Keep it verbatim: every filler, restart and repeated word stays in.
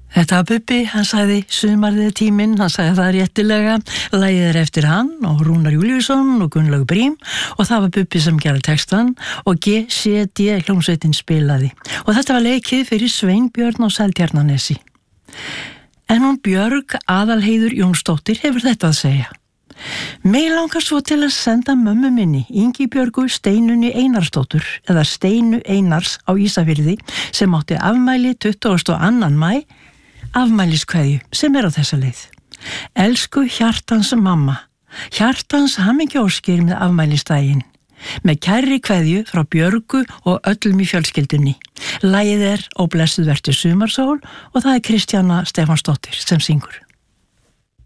Þetta var Bubbi, hann sagði sumarið er tíminn, hann sagði það réttilega, lagið er eftir hann og Rúnar Júlíusson og Gunnlaug Brím og það var Bubbi sem gerði textan og G C D hljómsveitin spilaði og þetta var leikið fyrir Sveinbjörn á Seltjarnarnesi. En hún Björg Aðalheiður Jónsdóttir hefur þetta að segja. Mig langar svo til að senda mömmu minni, Ingibjörgu Steinunni Einarsdóttur, eða Steinu Einars á Ísafirði, sem átti afmæli tuttugasta og annan maí, afmæliskveðju sem er á þessa leið. Elsku Hjartans mamma, Hjartans hamingjóskir með afmælistaginn. Með kærri kveðju frá Björgu og öllum í fjölskyldunni. Lagið er Og blessuð vertu sumarsól og það er Kristjana Stefánsdóttir sem syngur.